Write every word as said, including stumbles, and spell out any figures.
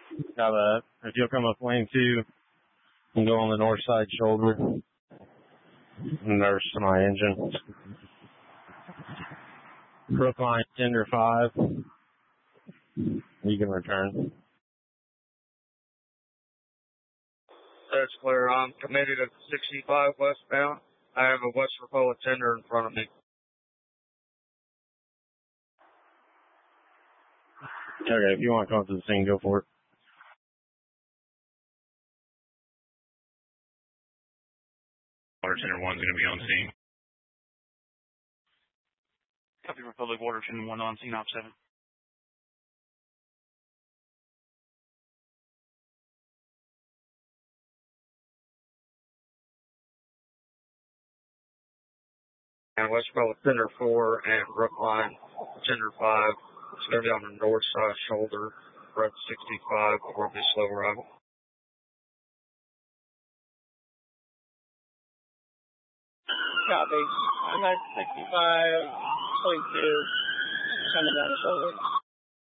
Got that. If you'll come up lane two and go on the north side shoulder, nurse my engine. Brookline tender five. You can return. That's clear. I'm committed at sixty-five westbound. I have a West Rapola tender in front of me. Okay, if you want to come to the scene, go for it. Water Tender one's going to be on scene. Copy Republic, Water Tender one on scene, op seven. And West Rapola tender four and Brookline tender five. It's going to be on the north side shoulder. We're at sixty-five, but we'll be slow arrival. Copy. I'm at sixty-five point two, coming down the shoulder.